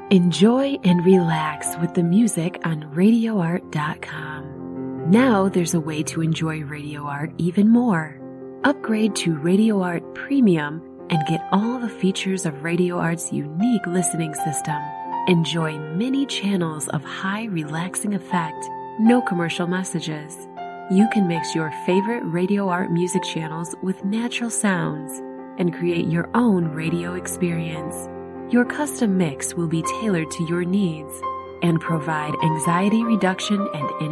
Enjoy and relax with the music on RadioArt.com. Now there's a way to enjoy Radio Art even more. Upgrade to Radio Art Premium and get all the features of Radio Art's unique listening system. Enjoy many channels of high relaxing effect, no commercial messages. You can mix your favorite Radio Art music channels with natural sounds and create your own radio experience. Your custom mix will be tailored to your needs and provide anxiety reduction and